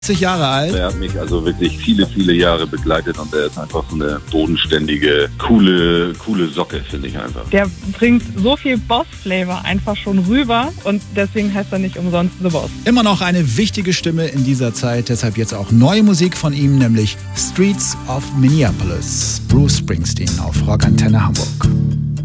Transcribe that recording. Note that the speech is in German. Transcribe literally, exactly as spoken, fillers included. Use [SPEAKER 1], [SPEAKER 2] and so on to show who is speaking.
[SPEAKER 1] zwanzig Jahre alt.
[SPEAKER 2] Er hat mich also wirklich viele, viele Jahre begleitet und er ist einfach so eine bodenständige, coole, coole Socke, finde ich einfach.
[SPEAKER 3] Der bringt so viel Boss-Flavor einfach schon rüber und deswegen heißt er nicht umsonst The Boss.
[SPEAKER 1] Immer noch eine wichtige Stimme in dieser Zeit, deshalb jetzt auch neue Musik von ihm, nämlich Streets of Minneapolis. Bruce Springsteen auf Rockantenne Hamburg.